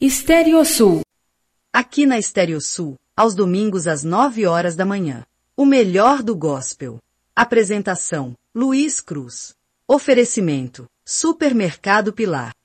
Estéreo Sul. Aqui na Estéreo Sul, aos domingos às 9 horas da manhã. O melhor do gospel. Apresentação: Luiz Cruz. Oferecimento: Supermercado Pilar.